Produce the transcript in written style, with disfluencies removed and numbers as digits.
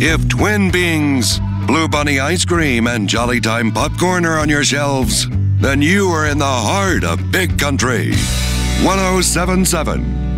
If Twin Beings, Blue Bunny ice cream, and Jolly Time popcorn are on your shelves, then you are in the heart of Big Country. 1077